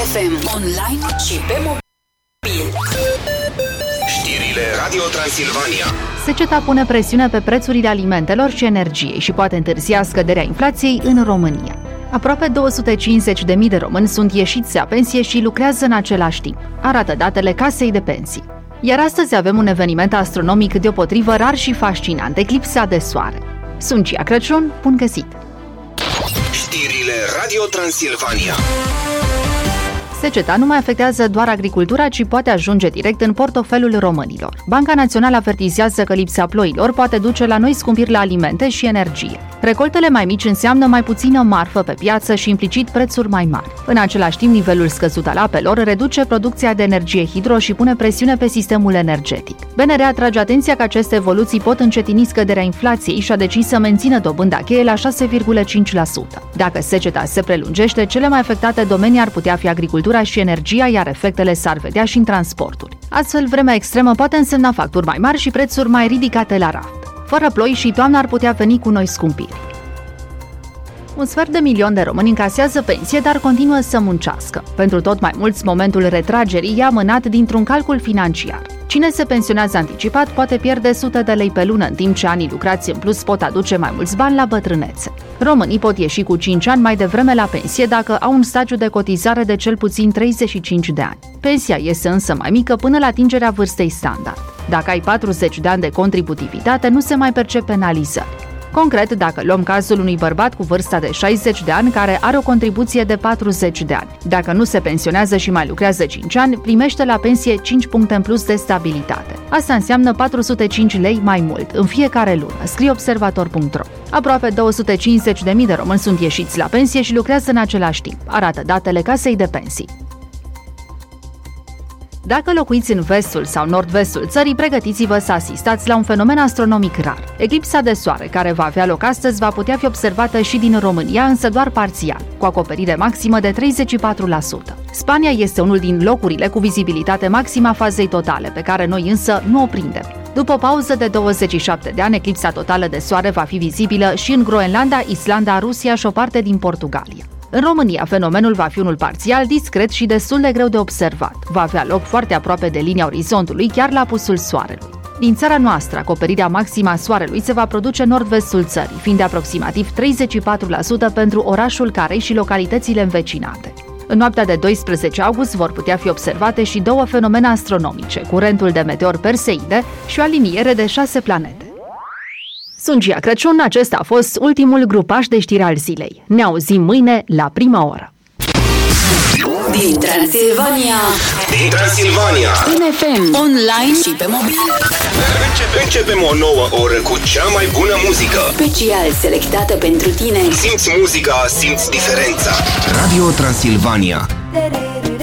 FM, online și pe mobil. Știrile Radio Transilvania. Seceta pune presiune pe prețurile alimentelor și energiei și poate întârzia scăderea inflației în România. Aproape 250.000 de români sunt ieșiți la pensie și lucrează în același timp, arată datele Casei de Pensii. Iar astăzi avem un eveniment astronomic deopotrivă rar și fascinant, eclipsa de soare. Sunt Cia Crăciun, bun găsit! Știrile Radio Transilvania. Seceta nu mai afectează doar agricultura, ci poate ajunge direct în portofelul românilor. Banca Națională avertizează că lipsa ploilor poate duce la noi scumpiri la alimente și energie. Recoltele mai mici înseamnă mai puțină marfă pe piață și implicit prețuri mai mari. În același timp, nivelul scăzut al apelor reduce producția de energie hidro și pune presiune pe sistemul energetic. BNR atrage atenția că aceste evoluții pot încetini scăderea inflației și a decis să mențină dobânda cheie la 6,5%. Dacă seceta se prelungește, cele mai afectate domenii ar putea fi agricultura și energia, iar efectele s-ar vedea și în transporturi. Astfel, vremea extremă poate însemna facturi mai mari și prețuri mai ridicate la raft. Fără ploi și toamna ar putea veni cu noi scumpiri. 250.000 de români încasează pensie, dar continuă să muncească. Pentru tot mai mulți, momentul retragerii e amânat dintr-un calcul financiar. Cine se pensionează anticipat poate pierde sute de lei pe lună, în timp ce anii lucrați în plus pot aduce mai mulți bani la bătrânețe. Românii pot ieși cu 5 ani mai devreme la pensie dacă au un stagiu de cotizare de cel puțin 35 de ani. Pensia iese însă mai mică până la atingerea vârstei standard. Dacă ai 40 de ani de contributivitate, nu se mai percep penalizări. Concret, dacă luăm cazul unui bărbat cu vârsta de 60 de ani care are o contribuție de 40 de ani, dacă nu se pensionează și mai lucrează 5 ani, primește la pensie 5 puncte în plus de stabilitate. Asta înseamnă 405 lei mai mult în fiecare lună, scrie observator.ro. Aproape 250.000 de români sunt ieșiți la pensie și lucrează în același timp, arată datele Casei de Pensii. Dacă locuiți în vestul sau nord-vestul țării, pregătiți-vă să asistați la un fenomen astronomic rar. Eclipsa de soare, care va avea loc astăzi, va putea fi observată și din România, însă doar parțial, cu acoperire maximă de 34%. Spania este unul din locurile cu vizibilitate maximă a fazei totale, pe care noi însă nu o prindem. După o pauză de 27 de ani, eclipsa totală de soare va fi vizibilă și în Groenlanda, Islanda, Rusia și o parte din Portugalia. În România, fenomenul va fi unul parțial, discret și destul de greu de observat. Va avea loc foarte aproape de linia orizontului, chiar la apusul soarelui. Din țara noastră, acoperirea maximă a soarelui se va produce în nord-vestul țării, fiind de aproximativ 34% pentru orașul Carei și localitățile învecinate. În noaptea de 12 august vor putea fi observate și două fenomene astronomice, curentul de meteor Perseide și o aliniere de 6 planete. Sunt Cia Crăciun, acesta a fost ultimul grupaj de știri al zilei. Ne auzim mâine la prima oră. Din Transilvania, în FM, online și pe mobil. Începem o nouă oră cu cea mai bună muzică. Special selectată pentru tine. Simți muzica, simți diferența. Radio Transilvania.